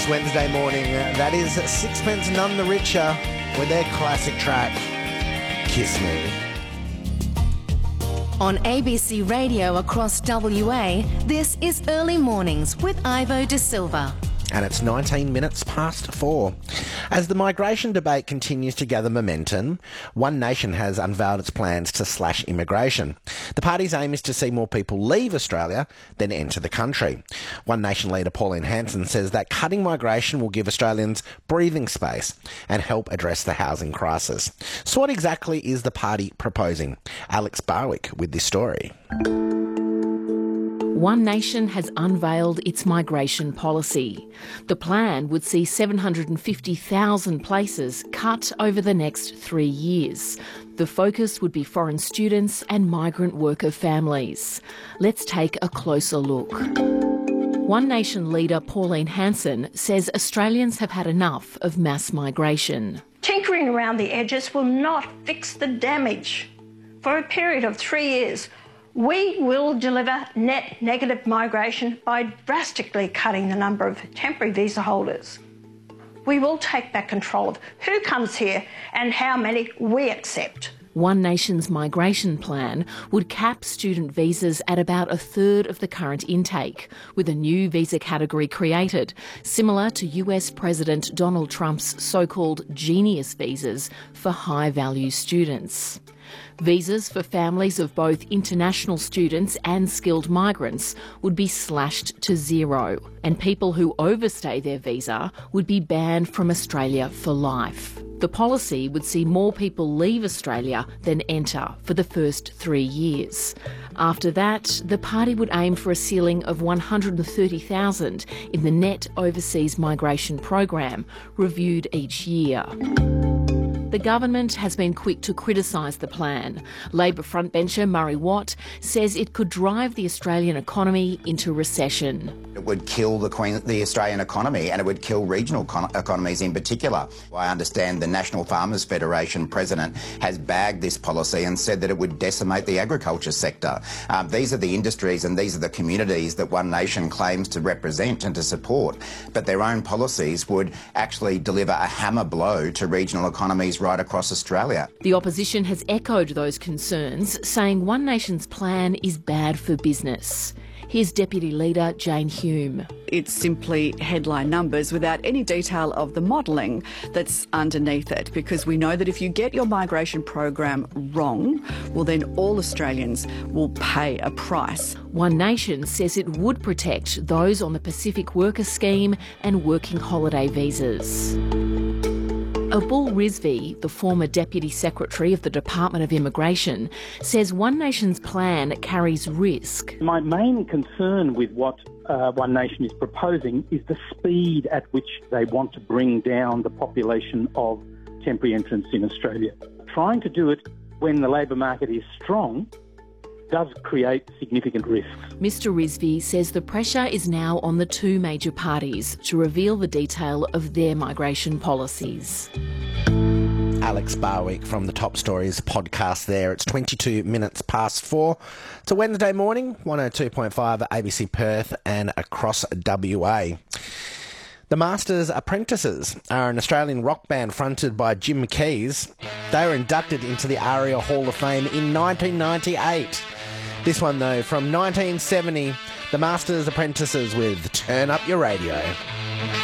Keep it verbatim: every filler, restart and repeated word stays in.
this Wednesday morning. That is Sixpence None the Richer with their classic track, Kiss Me. On A B C Radio across W A, this is Early Mornings with Ivo De Silva. And it's nineteen minutes past four. As the migration debate continues to gather momentum, One Nation has unveiled its plans to slash immigration. The party's aim is to see more people leave Australia than enter the country. One Nation leader Pauline Hanson says that cutting migration will give Australians breathing space and help address the housing crisis. So what exactly is the party proposing? Alex Barwick with this story. One Nation has unveiled its migration policy. The plan would see seven hundred fifty thousand places cut over the next three years. The focus would be foreign students and migrant worker families. Let's take a closer look. One Nation leader Pauline Hanson says Australians have had enough of mass migration. Tinkering around the edges will not fix the damage. For a period of three years, we will deliver net negative migration by drastically cutting the number of temporary visa holders. We will take back control of who comes here and how many we accept. One Nation's migration plan would cap student visas at about a third of the current intake, with a new visa category created, similar to U S President Donald Trump's so-called genius visas for high-value students. Visas for families of both international students and skilled migrants would be slashed to zero, and people who overstay their visa would be banned from Australia for life. The policy would see more people leave Australia than enter for the first three years. After that, the party would aim for a ceiling of one hundred thirty thousand in the net overseas migration program, reviewed each year. The government has been quick to criticise the plan. Labor frontbencher Murray Watt says it could drive the Australian economy into recession. It would kill the, Queen, the Australian economy, and it would kill regional con- economies in particular. I understand the National Farmers Federation president has bagged this policy and said that it would decimate the agriculture sector. Um, these are the industries and these are the communities that One Nation claims to represent and to support, but their own policies would actually deliver a hammer blow to regional economies right across Australia. The opposition has echoed those concerns, saying One Nation's plan is bad for business. Here's Deputy Leader Jane Hume. It's simply headline numbers without any detail of the modelling that's underneath it, because we know that if you get your migration program wrong, well then all Australians will pay a price. One Nation says it would protect those on the Pacific Worker Scheme and working holiday visas. Abul Rizvi, the former Deputy Secretary of the Department of Immigration, says One Nation's plan carries risk. My main concern with what uh, One Nation is proposing is the speed at which they want to bring down the population of temporary entrants in Australia. Trying to do it when the labour market is strong does create significant risks. Mister Rizvi says the pressure is now on the two major parties to reveal the detail of their migration policies. Alex Barwick from the Top Stories podcast there. It's twenty-two minutes past four. It's a Wednesday morning, one oh two point five at A B C Perth and across W A. The Masters Apprentices are an Australian rock band fronted by Jim Keys. They were inducted into the ARIA Hall of Fame in nineteen ninety-eight. This one, though, from nineteen seventy, The Masters Apprentices with Turn Up Your Radio.